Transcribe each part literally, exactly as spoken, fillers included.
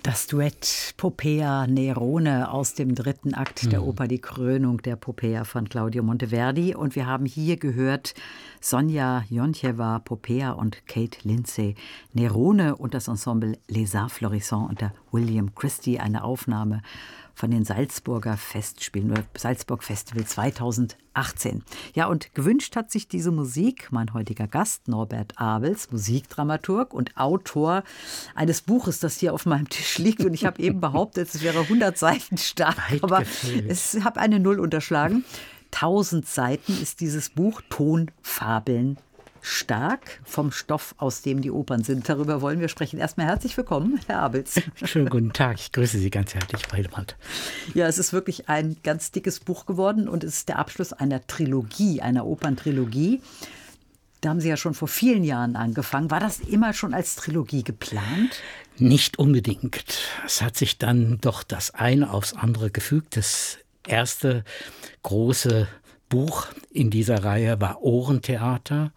Das Duett Popea Nerone aus dem dritten Akt mhm. der Oper Die Krönung der Popea von Claudio Monteverdi. Und wir haben hier gehört Sonja Jontjewa Popea und Kate Lindsay Nerone und das Ensemble Les Arts Florissants unter William Christie. Eine Aufnahme von den Salzburger Festspielen oder Salzburg Festival zweitausendachtzehn. Ja, und gewünscht hat sich diese Musik mein heutiger Gast Norbert Abels, Musikdramaturg und Autor eines Buches, das hier auf meinem Tisch liegt. Und ich habe eben behauptet, es wäre hundert Seiten stark, Weit aber gefehlt. Ich habe eine Null unterschlagen. tausend Seiten ist dieses Buch, Tonfabeln stark, vom Stoff, aus dem die Opern sind. Darüber wollen wir sprechen. Erstmal herzlich willkommen, Herr Abels. Schönen guten Tag, ich grüße Sie ganz herzlich, Frau Hildebrandt. Ja, es ist wirklich ein ganz dickes Buch geworden und es ist der Abschluss einer Trilogie, einer Operntrilogie. Da haben Sie ja schon vor vielen Jahren angefangen. War das immer schon als Trilogie geplant? Nicht unbedingt. Es hat sich dann doch das eine aufs andere gefügt. Das erste große Buch in dieser Reihe war Ohrentheater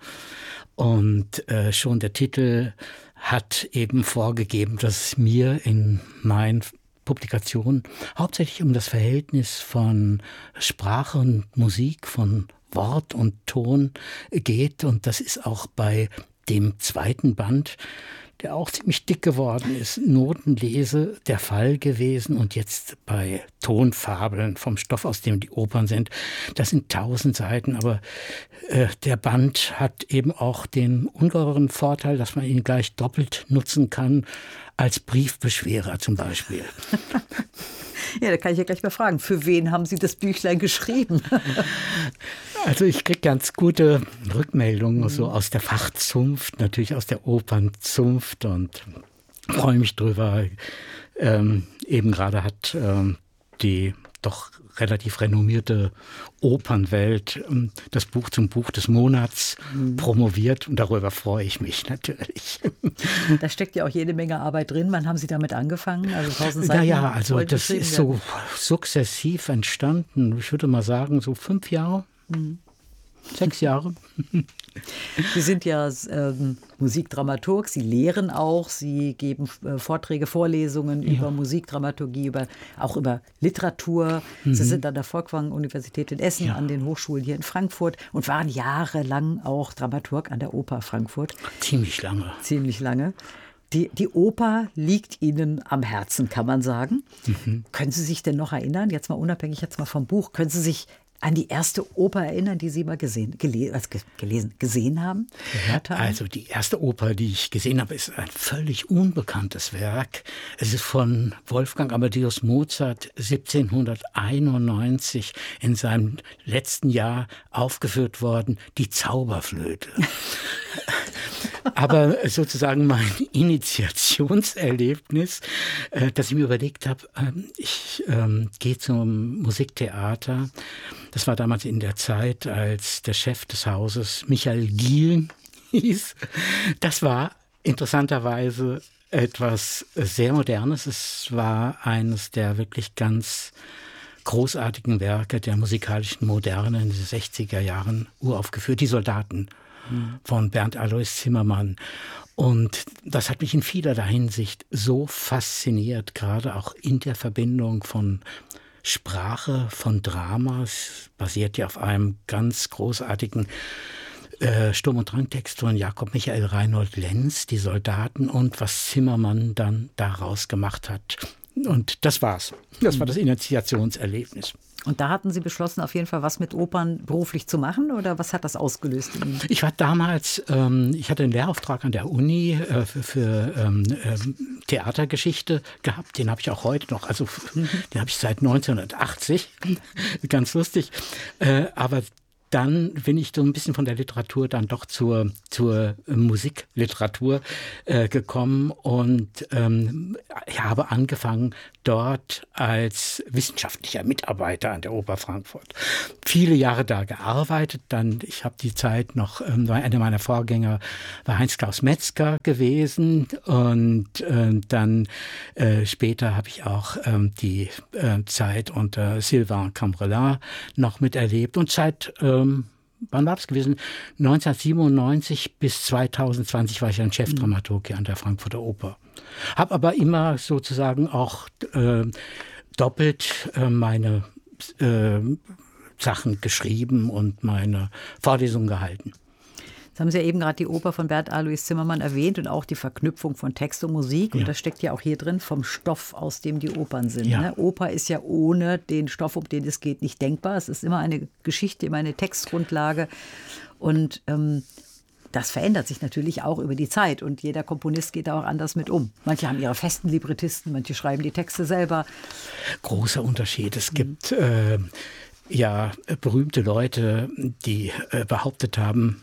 und äh, schon der Titel hat eben vorgegeben, dass es mir in meinen Publikationen hauptsächlich um das Verhältnis von Sprache und Musik, von Wort und Ton geht, und das ist auch bei dem zweiten Band, der auch ziemlich dick geworden ist, Notenlese, der Fall gewesen. Und jetzt bei Tonfabeln vom Stoff, aus dem die Opern sind, das sind tausend Seiten. Aber äh, der Band hat eben auch den ungeheuren Vorteil, dass man ihn gleich doppelt nutzen kann, als Briefbeschwerer zum Beispiel. Ja, da kann ich ja gleich mal fragen, für wen haben Sie das Büchlein geschrieben? Also ich kriege ganz gute Rückmeldungen mhm. so aus der Fachzunft, natürlich aus der Opernzunft, und freue mich drüber. Ähm, eben gerade hat ähm, die doch relativ renommierte Opernwelt ähm, das Buch zum Buch des Monats mhm. promoviert, und darüber freue ich mich natürlich. Da steckt ja auch jede Menge Arbeit drin. Wann haben Sie damit angefangen? Also tausend Seiten? Ja, ja, also das ist so sukzessiv entstanden. Ich würde mal sagen, so fünf Jahre. Mhm. Sechs Jahre. Sie sind ja ähm, Musikdramaturg, Sie lehren auch, Sie geben äh, Vorträge, Vorlesungen ja. über Musikdramaturgie, über, auch über Literatur. Mhm. Sie sind an der Folkwang-Universität in Essen, ja. an den Hochschulen hier in Frankfurt und waren jahrelang auch Dramaturg an der Oper Frankfurt. Ziemlich lange. Ziemlich lange. Die, die Oper liegt Ihnen am Herzen, kann man sagen. Mhm. Können Sie sich denn noch erinnern, jetzt mal unabhängig jetzt mal vom Buch, können Sie sich an die erste Oper erinnern, die Sie mal gesehen, gele- also gelesen, gesehen haben, gehört haben? Also die erste Oper, die ich gesehen habe, ist ein völlig unbekanntes Werk. Es ist von Wolfgang Amadeus Mozart siebzehnhunderteinundneunzig in seinem letzten Jahr aufgeführt worden, die Zauberflöte. Aber sozusagen mein Initiationserlebnis, äh, dass ich mir überlegt habe, äh, ich äh, gehe zum Musiktheater. Das war damals in der Zeit, als der Chef des Hauses Michael Gielen hieß. Das war interessanterweise etwas sehr Modernes. Es war eines der wirklich ganz großartigen Werke der musikalischen Moderne in den sechziger Jahren uraufgeführt, die Soldaten von Bernd Alois Zimmermann. Und das hat mich in vielerlei Hinsicht so fasziniert, gerade auch in der Verbindung von Sprache, von Drama. Es basiert ja auf einem ganz großartigen äh, Sturm- und Drangtext von Jakob Michael Reinhold Lenz, die Soldaten, und was Zimmermann dann daraus gemacht hat. Und das war's. Das war das Initiationserlebnis. Und da hatten Sie beschlossen, auf jeden Fall was mit Opern beruflich zu machen, oder was hat das ausgelöst in Ihnen? Ich war damals, ähm, ich hatte einen Lehrauftrag an der Uni äh, für, für ähm, ähm, Theatergeschichte gehabt. Den habe ich auch heute noch. Also mhm. den habe ich seit neunzehnhundertachtzig. Ganz lustig. Äh, aber dann bin ich so ein bisschen von der Literatur dann doch zur, zur Musikliteratur äh, gekommen und ähm, ich habe angefangen dort als wissenschaftlicher Mitarbeiter an der Oper Frankfurt. Viele Jahre da gearbeitet, dann, ich habe die Zeit noch, ähm, einer meiner Vorgänger war Heinz-Klaus Metzger gewesen, und äh, dann äh, später habe ich auch ähm, die äh, Zeit unter Sylvain Cambrelin noch miterlebt, und seit äh, wann war das gewesen? neunzehnhundertsiebenundneunzig bis zweitausendzwanzig war ich ein Chefdramaturg hier an der Frankfurter Oper. Habe aber immer sozusagen auch äh, doppelt äh, meine äh, Sachen geschrieben und meine Vorlesungen gehalten. Jetzt haben Sie ja eben gerade die Oper von Bert Alois Zimmermann erwähnt und auch die Verknüpfung von Text und Musik. Und ja. das steckt ja auch hier drin, vom Stoff, aus dem die Opern sind. Ja. Ne? Oper ist ja ohne den Stoff, um den es geht, nicht denkbar. Es ist immer eine Geschichte, immer eine Textgrundlage. Und ähm, das verändert sich natürlich auch über die Zeit. Und jeder Komponist geht da auch anders mit um. Manche haben ihre festen Librettisten, manche schreiben die Texte selber. Großer Unterschied. Es mhm. gibt äh, ja berühmte Leute, die äh, behauptet haben,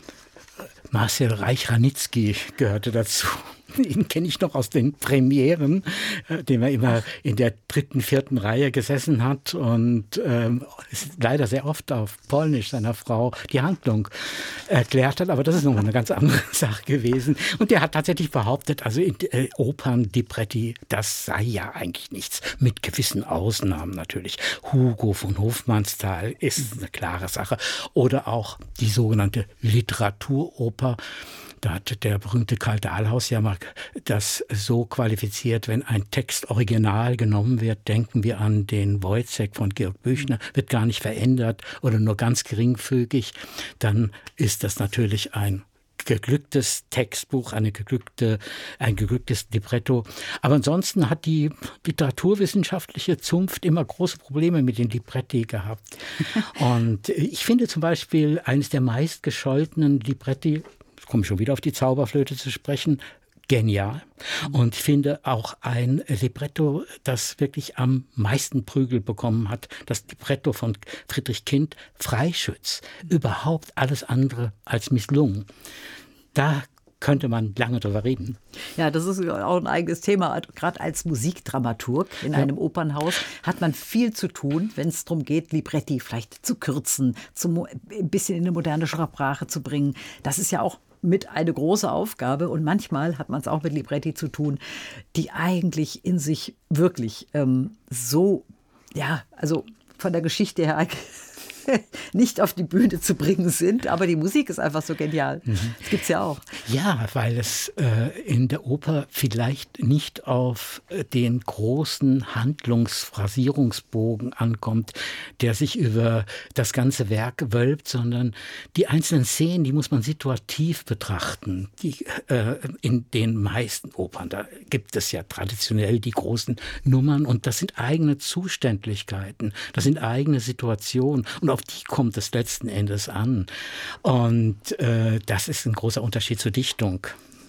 Marcel Reich-Ranitzky gehörte dazu. Ihn kenne ich noch aus den Premieren, äh, dem er immer in der dritten, vierten Reihe gesessen hat und ähm, leider sehr oft auf Polnisch seiner Frau die Handlung erklärt hat. Aber das ist noch eine ganz andere Sache gewesen. Und der hat tatsächlich behauptet, also in äh, Opern-Libretti, das sei ja eigentlich nichts. Mit gewissen Ausnahmen natürlich. Hugo von Hofmannsthal ist eine klare Sache. Oder auch die sogenannte Literaturoper. Da hat der berühmte Karl Dahlhaus ja mal das so qualifiziert, wenn ein Text original genommen wird, denken wir an den Wojciech von Georg Büchner, wird gar nicht verändert oder nur ganz geringfügig, dann ist das natürlich ein geglücktes Textbuch, eine geglückte, ein geglücktes Libretto. Aber ansonsten hat die literaturwissenschaftliche Zunft immer große Probleme mit den Libretti gehabt. Und ich finde zum Beispiel eines der meistgescholtenen Libretti, komme ich schon wieder auf die Zauberflöte zu sprechen, genial. Und ich finde auch ein Libretto, das wirklich am meisten Prügel bekommen hat, das Libretto von Friedrich Kind, Freischütz. Überhaupt alles andere als misslungen. Da könnte man lange drüber reden. Ja, das ist auch ein eigenes Thema. Gerade als Musikdramaturg in einem ja. Opernhaus hat man viel zu tun, wenn es darum geht, Libretti vielleicht zu kürzen, zu, ein bisschen in eine moderne Sprache zu bringen. Das ist ja auch mit eine große Aufgabe. Und manchmal hat man es auch mit Libretti zu tun, die eigentlich in sich wirklich ähm, so, ja, also von der Geschichte her nicht auf die Bühne zu bringen sind, aber die Musik ist einfach so genial. Mhm. Das gibt es ja auch. Ja, weil es äh, in der Oper vielleicht nicht auf äh, den großen Handlungsphrasierungsbogen ankommt, der sich über das ganze Werk wölbt, sondern die einzelnen Szenen, die muss man situativ betrachten. Die, äh, in den meisten Opern, da gibt es ja traditionell die großen Nummern und das sind eigene Zuständigkeiten, das sind eigene Situationen und auf die kommt es letzten Endes an. Und äh, das ist ein großer Unterschied zur Dichtung.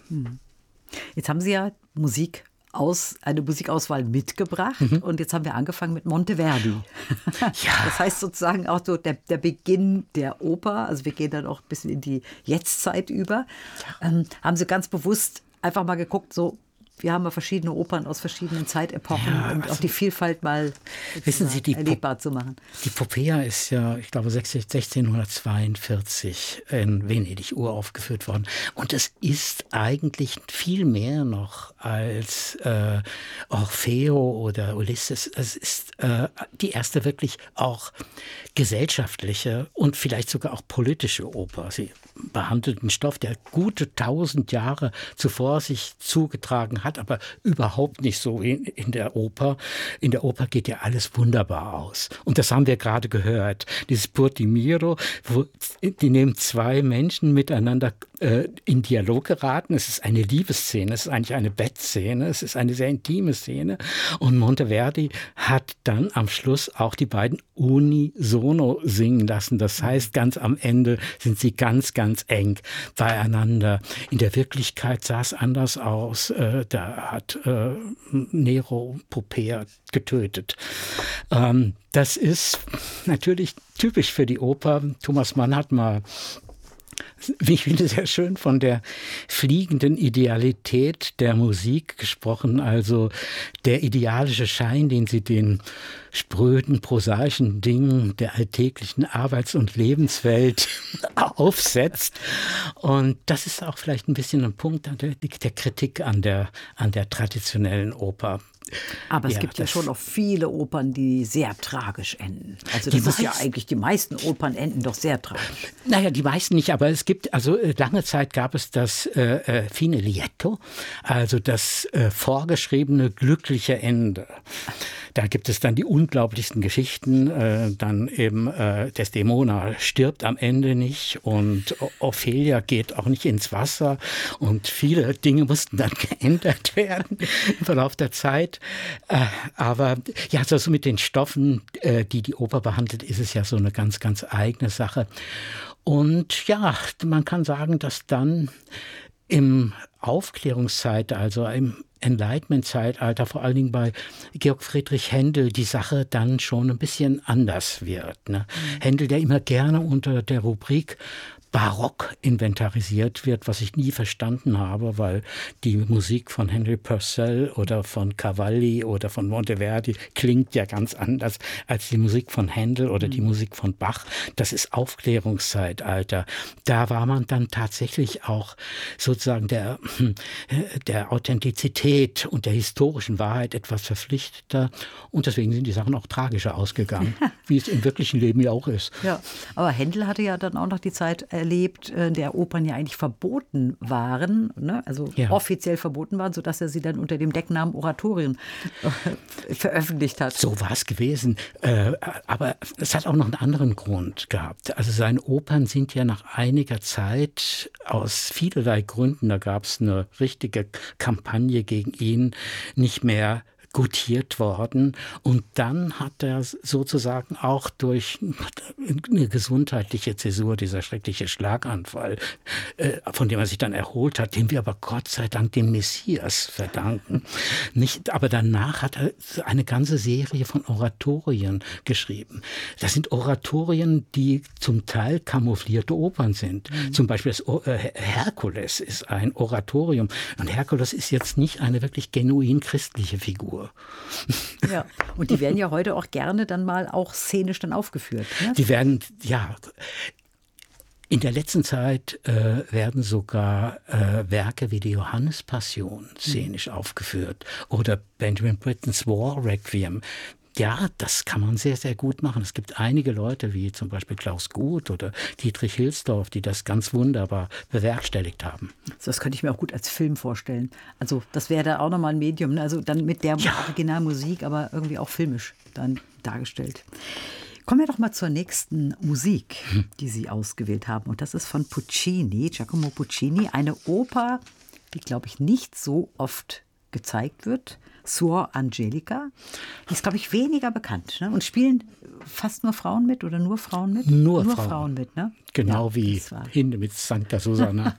Jetzt haben Sie ja Musik aus, eine Musikauswahl mitgebracht mhm. und jetzt haben wir angefangen mit Monteverdi. Ja. Das heißt sozusagen auch so der, der Beginn der Oper, also wir gehen dann auch ein bisschen in die Jetztzeit über. Ja. Ähm, haben Sie ganz bewusst einfach mal geguckt, so wir haben ja verschiedene Opern aus verschiedenen Zeitepochen, ja, um also, auch die Vielfalt mal wissen Sie, die erlebbar zu machen. Die Popea ist ja, ich glaube, sechzehnhundertzweiundvierzig in Venedig uraufgeführt worden. Und es ist eigentlich viel mehr noch als äh, Orfeo oder Ulysses. Es ist äh, die erste wirklich auch gesellschaftliche und vielleicht sogar auch politische Oper. Sie behandelt einen Stoff, der gute tausend Jahre zuvor sich zugetragen hat, aber überhaupt nicht so in, in der Oper. In der Oper geht ja alles wunderbar aus. Und das haben wir gerade gehört. Dieses Portimiro, wo die nehmen zwei Menschen miteinander äh, in Dialog geraten. Es ist eine Liebesszene, es ist eigentlich eine Bettszene, es ist eine sehr intime Szene. Und Monteverdi hat dann am Schluss auch die beiden unisono singen lassen. Das heißt, ganz am Ende sind sie ganz, ganz eng beieinander. In der Wirklichkeit sah es anders aus. Äh, da hat äh, Nero Popea getötet. Ähm, das ist natürlich typisch für die Oper. Thomas Mann hat mal, wie ich finde, sehr schön von der fliegenden Idealität der Musik gesprochen, also der idealische Schein, den sie den spröden, prosaischen Dingen der alltäglichen Arbeits- und Lebenswelt aufsetzt. Und das ist auch vielleicht ein bisschen ein Punkt der, der Kritik an der, an der traditionellen Oper. Aber es ja, gibt ja schon noch viele Opern, die sehr tragisch enden. Also das ist ja eigentlich, die meisten Opern enden doch sehr tragisch. Naja, die meisten nicht, aber es gibt, also lange Zeit gab es das äh, fine lieto, also das äh, vorgeschriebene glückliche Ende. Da gibt es dann die unglaublichsten Geschichten, äh, dann eben äh, Desdemona stirbt am Ende nicht und Ophelia geht auch nicht ins Wasser und viele Dinge mussten dann geändert werden im Verlauf der Zeit. Äh, aber ja, also mit den Stoffen, äh, die die Oper behandelt, ist es ja so eine ganz, ganz eigene Sache. Und ja, man kann sagen, dass dann im Aufklärungszeit, also im Enlightenment-Zeitalter, vor allen Dingen bei Georg Friedrich Händel, die Sache dann schon ein bisschen anders wird. Ne? Mhm. Händel, der immer gerne unter der Rubrik Barock inventarisiert wird, was ich nie verstanden habe, weil die Musik von Henry Purcell oder von Cavalli oder von Monteverdi klingt ja ganz anders als die Musik von Händel oder die Musik von Bach. Das ist Aufklärungszeitalter. Da war man dann tatsächlich auch sozusagen der, der Authentizität und der historischen Wahrheit etwas verpflichteter und deswegen sind die Sachen auch tragischer ausgegangen, wie es im wirklichen Leben ja auch ist. Ja, aber Händel hatte ja dann auch noch die Zeit erlebt, in der Opern ja eigentlich verboten waren, ne? Also ja. offiziell verboten waren, sodass er sie dann unter dem Decknamen Oratorien äh, veröffentlicht hat. So war es gewesen. Äh, aber es hat auch noch einen anderen Grund gehabt. Also seine Opern sind ja nach einiger Zeit aus vielerlei Gründen, da gab es eine richtige Kampagne gegen ihn, nicht mehr gutiert worden. Und dann hat er sozusagen auch durch eine gesundheitliche Zäsur, dieser schreckliche Schlaganfall, äh, von dem er sich dann erholt hat, den wir aber Gott sei Dank dem Messias verdanken. Nicht, aber danach hat er eine ganze Serie von Oratorien geschrieben. Das sind Oratorien, die zum Teil kamouflierte Opern sind. Mhm. Zum Beispiel das o- äh, Herkules ist ein Oratorium. Und Herkules ist jetzt nicht eine wirklich genuin christliche Figur. Ja, und die werden ja heute auch gerne dann mal auch szenisch dann aufgeführt. Ne? Die werden, ja, in der letzten Zeit äh, werden sogar äh, Werke wie die Johannespassion szenisch mhm. aufgeführt oder Benjamin Brittens War Requiem. Ja, das kann man sehr, sehr gut machen. Es gibt einige Leute, wie zum Beispiel Klaus Guth oder Dietrich Hilsdorf, die das ganz wunderbar bewerkstelligt haben. Das könnte ich mir auch gut als Film vorstellen. Also das wäre da auch nochmal ein Medium, ne? Also dann mit der ja. Originalmusik, aber irgendwie auch filmisch dann dargestellt. Kommen wir doch mal zur nächsten Musik, die Sie ausgewählt haben. Und das ist von Puccini, Giacomo Puccini, eine Oper, die, glaube ich, nicht so oft gezeigt wird. Suor Angelica. Die ist, glaube ich, weniger bekannt. Ne? Und spielen fast nur Frauen mit oder nur Frauen mit? Nur, nur Frauen. Frauen mit, ne? Genau ja, wie Hinde mit Sancta Susanna.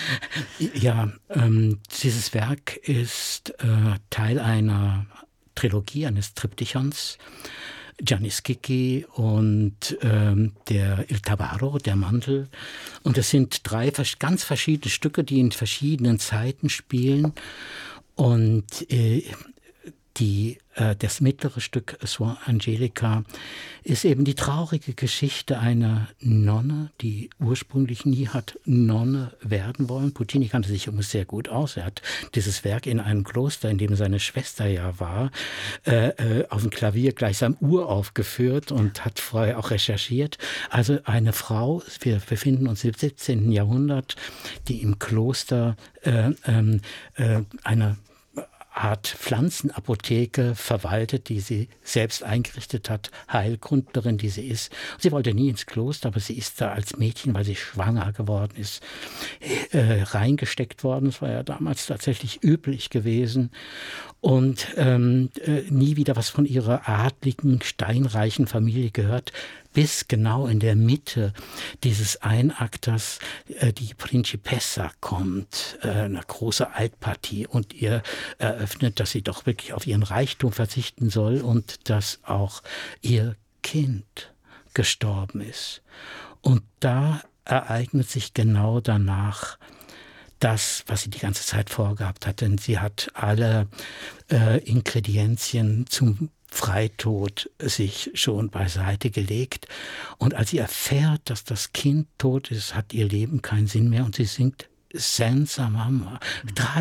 ja, ähm, dieses Werk ist äh, Teil einer Trilogie, eines Triptychons. Gianni Schicchi und ähm, der Il Tabarro, der Mantel. Und es sind drei ganz verschiedene Stücke, die in verschiedenen Zeiten spielen. Und äh, die, äh, das mittlere Stück Suor Angelica ist eben die traurige Geschichte einer Nonne, die ursprünglich nie hat Nonne werden wollen. Puccini kannte sich übrigens sehr gut aus. Er hat dieses Werk in einem Kloster, in dem seine Schwester ja war, äh, äh, auf dem Klavier gleichsam uraufgeführt und hat vorher auch recherchiert. Also eine Frau, wir befinden uns im siebzehnten Jahrhundert, die im Kloster äh, äh, eine Art Pflanzenapotheke verwaltet, die sie selbst eingerichtet hat, Heilkundlerin, die sie ist. Sie wollte nie ins Kloster, aber sie ist da als Mädchen, weil sie schwanger geworden ist, äh, reingesteckt worden. Das war ja damals tatsächlich üblich gewesen. Und ähm, äh, nie wieder was von ihrer adligen, steinreichen Familie gehört, bis genau in der Mitte dieses Einakters äh, die Principessa kommt, äh, eine große Altpartie, und ihr eröffnet, dass sie doch wirklich auf ihren Reichtum verzichten soll und dass auch ihr Kind gestorben ist. Und da ereignet sich genau danach das, was sie die ganze Zeit vorgehabt hat. Denn sie hat alle äh, Ingredienzien zum Freitod sich schon beiseite gelegt. Und als sie erfährt, dass das Kind tot ist, hat ihr Leben keinen Sinn mehr und sie singt Senza Mamma.